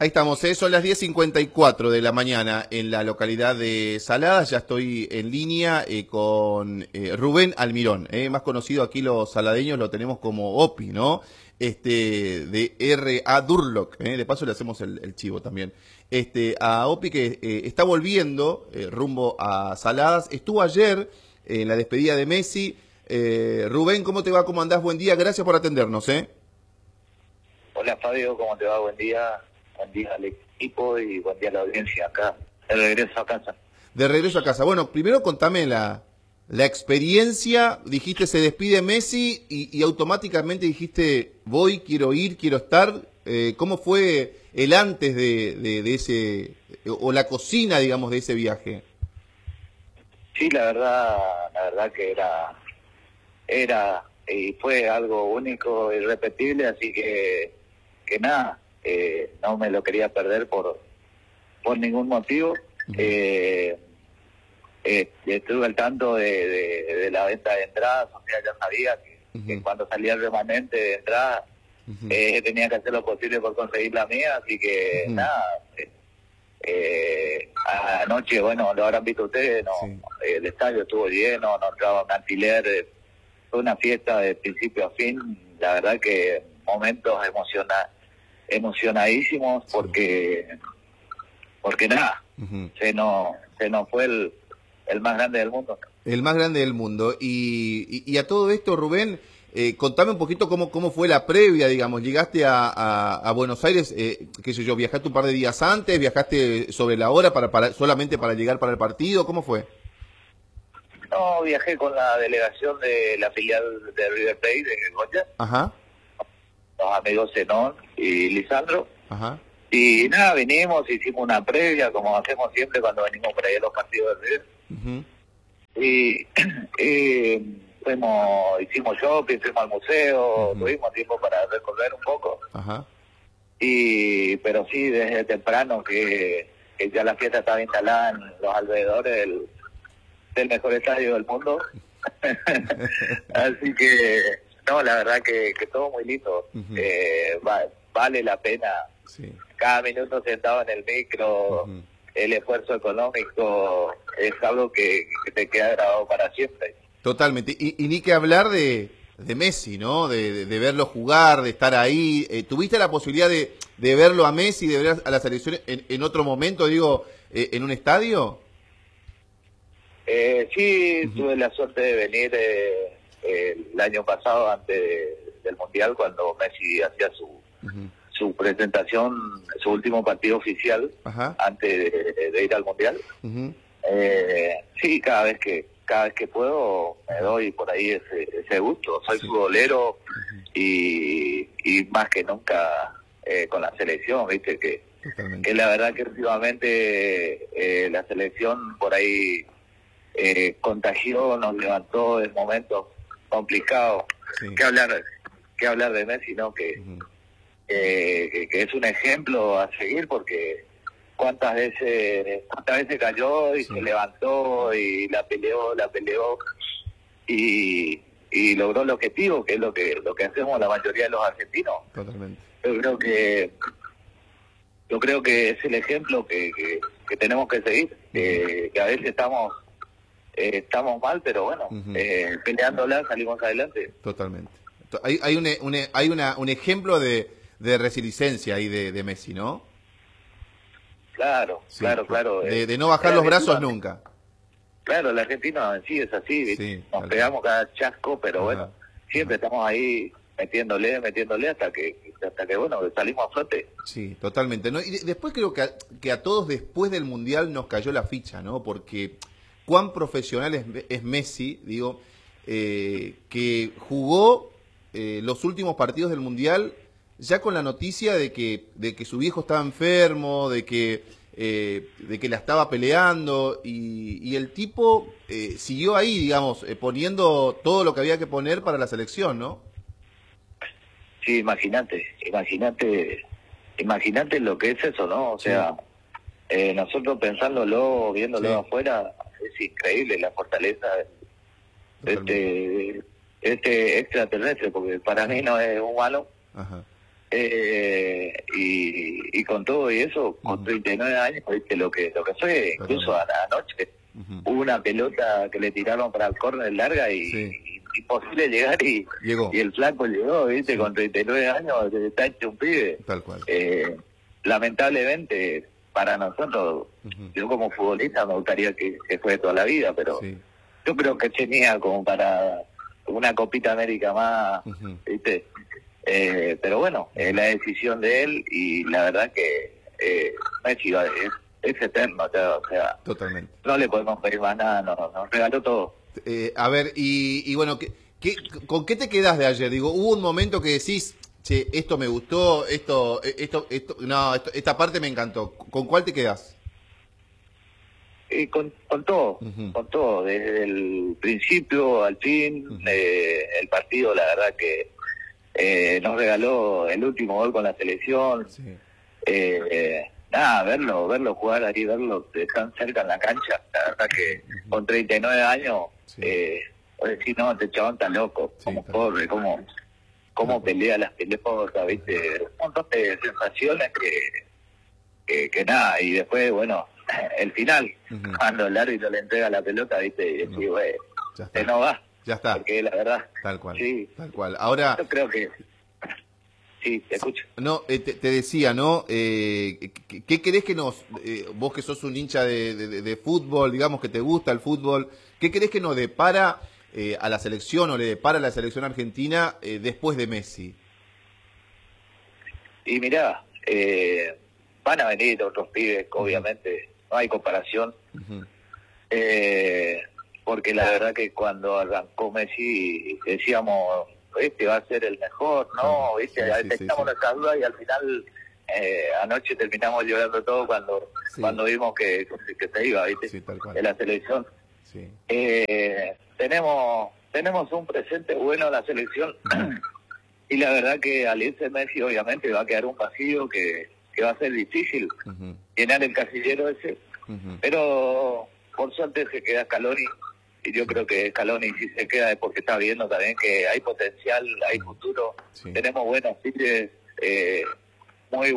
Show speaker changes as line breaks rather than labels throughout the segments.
Ahí estamos, son las 10:54 de la mañana en la localidad de Saladas. Ya estoy en línea con Rubén Almirón, más conocido aquí los saladeños lo tenemos como Opi, ¿no? De R.A. Durlock, de paso le hacemos el chivo también. A Opi que está volviendo rumbo a Saladas. Estuvo ayer en la despedida de Messi. Rubén, ¿cómo te va? ¿Cómo andás? Buen día, gracias por atendernos,
Hola Fabio, ¿cómo te va? Buen día al equipo y buen día a la audiencia acá, de regreso a casa.
De regreso a casa. Bueno, primero contame la experiencia. Dijiste se despide Messi y automáticamente dijiste voy, quiero ir, quiero estar. ¿Cómo fue el antes de ese, o la cocina, digamos, de ese viaje?
Sí, la verdad que era y fue algo único, irrepetible, así que nada, no me lo quería perder por ningún motivo. Estuve al tanto de la venta de entradas, o sea, ya sabía que cuando salía el remanente de entradas tenía que hacer lo posible por conseguir la mía, así que nada, anoche, bueno, lo habrán visto ustedes, no,
Sí.
El estadio estuvo lleno, no entraba un alquiler, fue una fiesta de principio a fin, la verdad que momentos emocionadísimos porque nada, se nos fue el más grande del mundo.
El más grande del mundo. Y a todo esto, Rubén, contame un poquito cómo fue la previa, digamos. ¿Llegaste a Buenos Aires, qué sé yo, viajaste un par de días antes, viajaste sobre la hora solamente para llegar para el partido? ¿Cómo fue?
No, viajé con la delegación de la filial de River Plate de Goya,
Ajá,
los amigos Zenón y Lisandro.
ajá.
Y nada, vinimos, hicimos una previa, como hacemos siempre cuando venimos por ahí a los partidos de River. Y hicimos shopping, fuimos al museo, tuvimos tiempo para recorrer un poco.
Ajá.
Pero sí, desde temprano que ya la fiesta estaba instalada en los alrededores del mejor estadio del mundo. Así que, no, la verdad que todo muy lindo. Vale la pena.
Sí.
Cada minuto sentado en el micro, el esfuerzo económico es algo que te queda grabado para siempre.
Totalmente. Y ni que hablar de Messi, ¿no? De verlo jugar, de estar ahí. ¿Tuviste la posibilidad de verlo a Messi, de ver a la selección en otro momento, digo, en un estadio?
Sí, tuve la suerte de venir el año pasado antes del Mundial, cuando Messi hacía su presentación, su último partido oficial. Ajá. Antes de ir al Mundial. Sí, cada vez que puedo me doy por ahí ese gusto. Soy futbolero y más que nunca con la selección, viste que la verdad que últimamente la selección por ahí contagió, nos levantó en momentos complicados. ¿Qué hablar de Messi, no? Que es un ejemplo a seguir, porque cuántas veces cayó y se levantó y la peleó y logró el objetivo, que es lo que hacemos la mayoría de los argentinos.
Totalmente.
Yo creo que es el ejemplo que tenemos que seguir, que a veces estamos mal, pero bueno, peleándola salimos adelante.
Totalmente. Hay un ejemplo de resiliencia ahí de Messi, ¿no?
Claro, sí, claro.
De no bajar los brazos nunca.
Claro, el argentino en sí es así, sí, nos pegamos cada chasco, pero bueno, siempre estamos ahí metiéndole hasta que bueno, salimos a flote.
Sí, totalmente, ¿no? Y después creo que a todos después del Mundial nos cayó la ficha, ¿no? Porque cuán profesional es Messi, digo, que jugó los últimos partidos del Mundial ya con la noticia de que su viejo estaba enfermo, de que la estaba peleando, y el tipo siguió ahí, digamos, poniendo todo lo que había que poner para la selección, ¿no?
Sí, imagínate lo que es eso, ¿no? O sea, nosotros pensándolo, viéndolo afuera, es increíble la fortaleza de este extraterrestre, porque para mí no es humano.
Ajá.
Y y con todo y eso, con 39 años, viste lo que fue, incluso anoche hubo una pelota que le tiraron para el córner larga y imposible llegar y el flaco llegó, viste, con 39 años, está hecho un pibe.
Tal cual.
Lamentablemente, para nosotros, yo como futbolista me gustaría que fuera toda la vida, pero yo creo que tenía como para una Copita América más, viste. Pero bueno, es la decisión de él y la verdad que Messi es eterno, o sea,
totalmente.
No le podemos pedir más nada, nos regaló todo.
A ver, y bueno, ¿con qué te quedás de ayer? Digo, hubo un momento que decís, che, esto me gustó, esta parte me encantó. ¿Con cuál te quedás?
Con todo, con todo, desde el principio al fin, el partido, la verdad que nos regaló el último gol con la selección. Nada, verlo jugar ahí, verlo tan cerca en la cancha, la verdad que con 39 años, vos decís, no, este chabón está loco, cómo corre, cómo pelea las pelotas, viste, un montón de sensaciones que nada, y después, bueno, el final, cuando el árbitro le entrega la pelota, viste, y decís, güey, no va.
Ya está.
Porque la verdad.
Tal cual.
Sí.
Tal cual. Ahora.
Yo creo que. Sí, te escucho.
No, te decía, ¿no? ¿Qué querés que nos. Vos que sos un hincha de fútbol, digamos que te gusta el fútbol, ¿qué querés que nos depara a la selección o le depara a la selección argentina después de Messi?
Y mirá, van a venir otros pibes, obviamente, no hay comparación. Porque la verdad que cuando arrancó Messi decíamos, este va a ser el mejor, ¿no? ¿Viste? Detectamos la duda y al final anoche terminamos llorando todo cuando vimos que se iba, ¿viste? De la selección. Tenemos un presente bueno en la selección y la verdad que al irse Messi obviamente va a quedar un vacío que va a ser difícil llenar el casillero ese, pero por suerte se queda Scaloni. Y yo creo que Scaloni si se queda es porque está viendo también que hay potencial, hay futuro. Tenemos buenos pibes, muy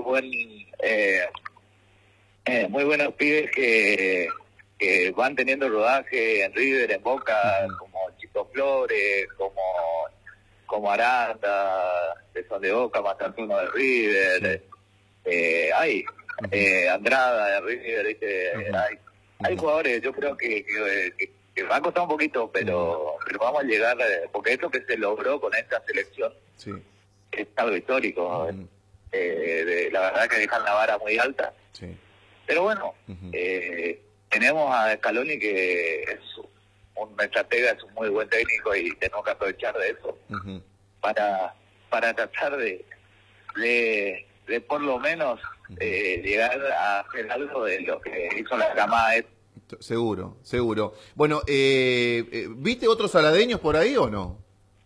buenos pibes que van teniendo rodaje en River, en Boca, como Chico Flores, como Aranda, de Son de Boca, Matartuno de River, hay Andrada de River, ¿viste? Hay jugadores, yo creo que va a costar un poquito, pero vamos a llegar, porque esto que se logró con esta selección es algo histórico. La verdad que dejan la vara muy alta. Pero bueno, tenemos a Scaloni que es un estratega, es un muy buen técnico y tenemos que aprovechar de eso para tratar de por lo menos llegar a hacer algo de lo que hizo la camada.
Seguro. Bueno, ¿viste otros saladeños por ahí o no?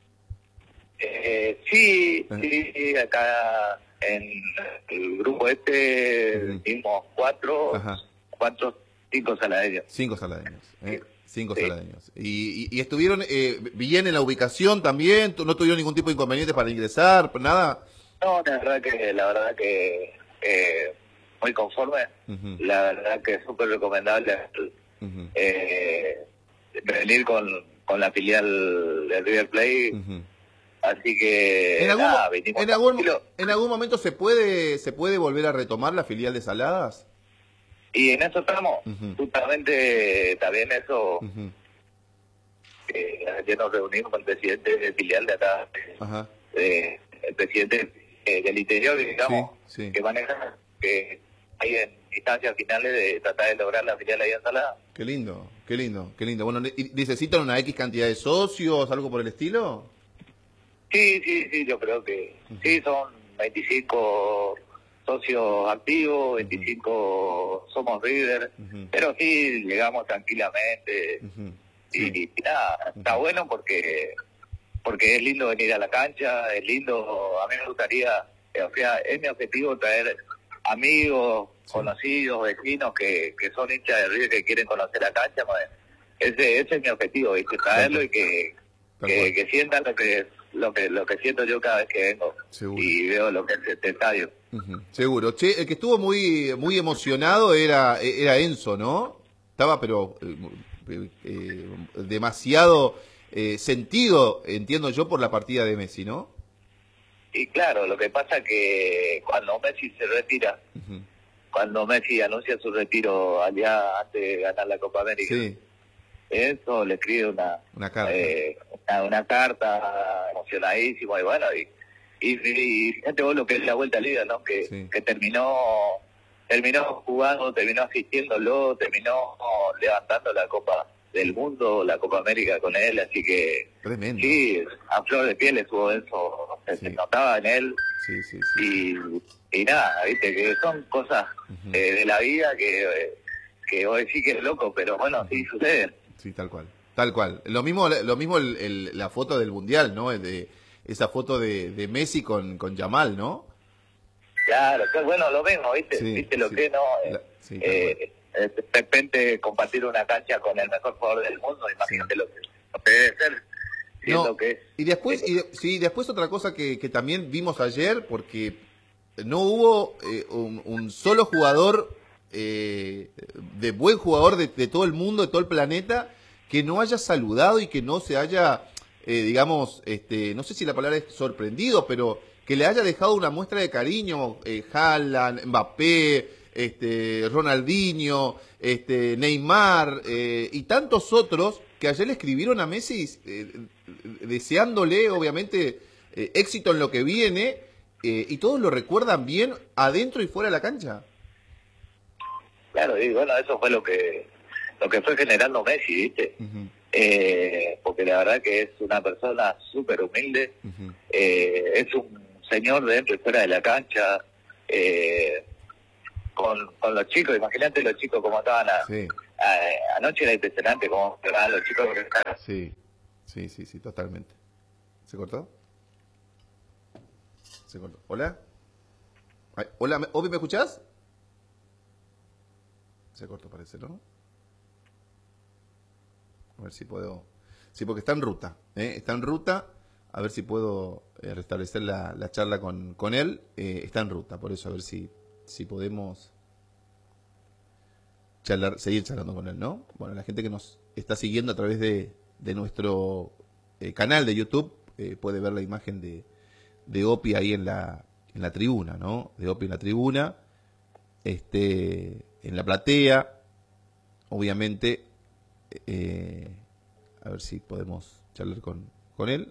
Sí, acá en el grupo vimos cinco saladeños.
Cinco saladeños. Saladeños. ¿Y estuvieron bien en la ubicación también? ¿No tuvieron ningún tipo de inconveniente para ingresar? ¿Nada?
No, la verdad que muy conforme. La verdad que es súper recomendable venir con la filial de River Plate. Así que
¿En algún momento se puede volver a retomar la filial de Saladas?
Y en eso estamos. Justamente también eso. Ayer nos reunimos con el presidente del filial de acá, el presidente del interior, digamos, que maneja, que hay en instancias finales de tratar de lograr la filial ahí en Salada.
Qué lindo. Bueno, ¿necesitan una X cantidad de socios, algo por el estilo?
Sí, yo creo que sí, son 25 socios activos, 25 somos River, pero sí llegamos tranquilamente. Y nada, está bueno porque es lindo venir a la cancha, es lindo, a mí me gustaría, o sea, es mi objetivo traer amigos, conocidos, vecinos que son hinchas de River, que quieren conocer la cancha. Ese es mi objetivo, ¿viste? Traerlo y que sientan lo que siento yo cada vez que vengo y veo lo que es este estadio.
Seguro. Che, el que estuvo muy emocionado era Enzo, ¿no? Estaba, pero demasiado sentido, entiendo yo, por la partida de Messi, ¿no?
Y claro, lo que pasa que cuando Messi se retira, cuando Messi anuncia su retiro allá antes de ganar la Copa América,
sí.
Enzo le escribe una carta, una carta emocionadísimo, y bueno, y fíjate vos lo que es la Vuelta a Liga, ¿no? Que terminó jugando, terminó asistiéndolo, terminó levantando la Copa del Mundo, la Copa América con él, así que
tremendo.
Sí, a flor de piel estuvo Enzo, se notaba en él, y nada, viste, que son cosas de la vida que vos decís que es loco, pero bueno, sí suceden.
Sí, tal cual. Tal cual. Lo mismo la foto del Mundial, ¿no? Esa foto de Messi con Yamal, ¿no?
Claro, que bueno, lo mismo, ¿viste? ¿Viste lo que no? De repente compartir una cancha con el mejor jugador del mundo, imagínate lo que debe ser.
No,
que es,
y después, después otra cosa que también vimos ayer, porque no hubo un solo jugador, de buen jugador de todo el mundo, de todo el planeta, que no haya saludado y que no se haya, digamos, no sé si la palabra es sorprendido, pero que le haya dejado una muestra de cariño, Haaland, Mbappé, Ronaldinho, Neymar, y tantos otros que ayer le escribieron a Messi deseándole, obviamente, éxito en lo que viene, y todos lo recuerdan bien adentro y fuera de la cancha.
Claro, y bueno, eso fue lo que fue generando Messi, ¿viste? Porque la verdad que es una persona súper humilde, es un señor dentro y fuera de la cancha, con los chicos, imagínate los chicos como estaban anoche, era impresionante como estaban los chicos.
Sí, totalmente. ¿Se cortó? Se cortó. ¿Hola? Ay, hola, ¿Obi, me escuchás? Se cortó, parece, ¿no? A ver si puedo... Sí, porque está en ruta, está en ruta. A ver si puedo restablecer la charla con él. Está en ruta, por eso a ver si podemos seguir charlando con él, ¿no? Bueno, la gente que nos está siguiendo a través de nuestro canal de YouTube puede ver la imagen de Opi ahí en la tribuna, ¿no? De Opi en la tribuna, en la platea, obviamente. A ver si podemos charlar con él.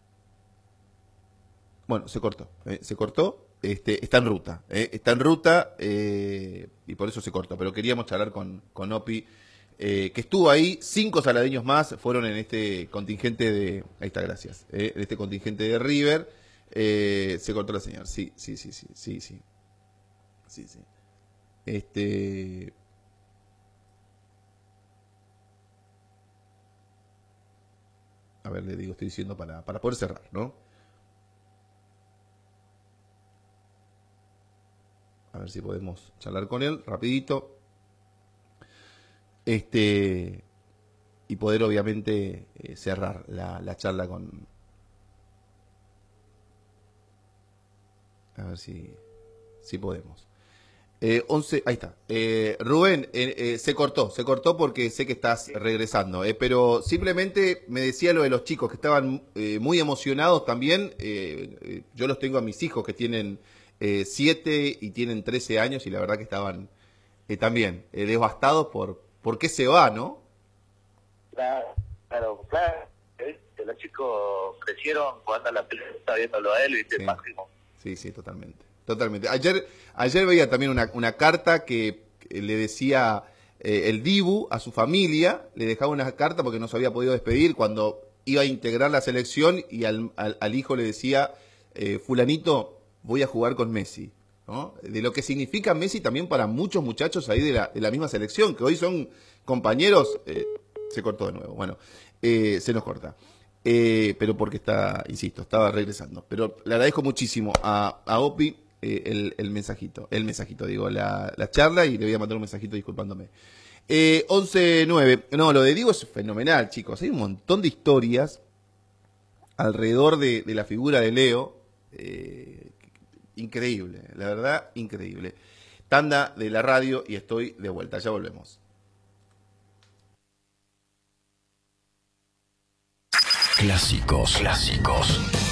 Bueno, se cortó. Está en ruta. Está en ruta y por eso se cortó. Pero queríamos charlar con Opi, que estuvo ahí. 5 saladeños más fueron en este contingente de... Ahí está, gracias. En este contingente de River. Se cortó la señal. Sí. A ver, le digo, estoy diciendo para poder cerrar, ¿no? A ver si podemos charlar con él rapidito. Y poder obviamente cerrar la charla con... A ver si podemos. 11, ahí está. Rubén, se cortó porque sé que estás regresando, pero simplemente me decía lo de los chicos que estaban muy emocionados también. Yo los tengo a mis hijos que tienen 7 y tienen 13 años y la verdad que estaban también devastados por qué se va, ¿no?
Claro. Que los chicos crecieron jugando a la pelota, viéndolo a él, ¿viste? Sí. Máximo.
Sí, totalmente. Ayer veía también una carta que le decía el Dibu a su familia, le dejaba una carta porque no se había podido despedir cuando iba a integrar la selección y al hijo le decía, fulanito, voy a jugar con Messi, ¿no? De lo que significa Messi también para muchos muchachos ahí de la misma selección, que hoy son compañeros. Se cortó de nuevo, bueno, se nos corta. Pero porque estaba regresando. Pero le agradezco muchísimo a Opi el mensajito, digo, la charla, y le voy a mandar un mensajito disculpándome. 11:09. No, lo de Diego es fenomenal, chicos. Hay un montón de historias alrededor de la figura de Leo, increíble, la verdad, increíble. Tanda de la radio y estoy de vuelta, ya volvemos.
Clásicos.